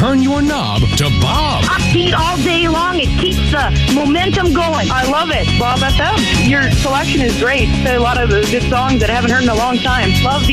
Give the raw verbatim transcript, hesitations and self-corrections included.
turn your knob to Bob. Upbeat all day long. It keeps the momentum going. I love it. Bob F M. Your selection is great. A lot of the good songs that I haven't heard in a long time. Love the